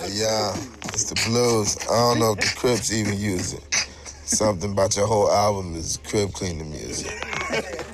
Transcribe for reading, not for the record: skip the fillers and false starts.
Yeah, it's the blues. I don't know if the Crips even use it. Something about your whole album is crib cleaning music.